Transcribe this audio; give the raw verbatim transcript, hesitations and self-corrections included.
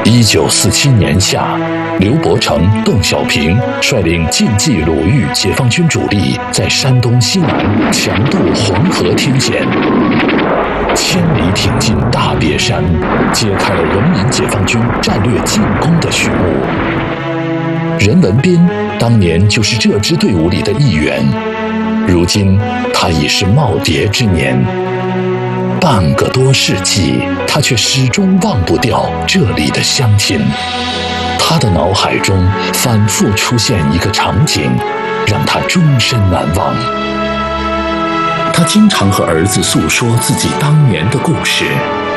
一九四七年夏，刘伯承、邓小平率领晋冀鲁豫解放军主力在山东西南强渡黄河天险，千里挺进大别山，揭开了人民解放军战略进攻的序幕。任文彬当年就是这支队伍里的一员，如今他已是耄耋之年。半个多世纪，他却始终忘不掉这里的乡亲。他的脑海中反复出现一个场景，让他终身难忘。他经常和儿子诉说自己当年的故事，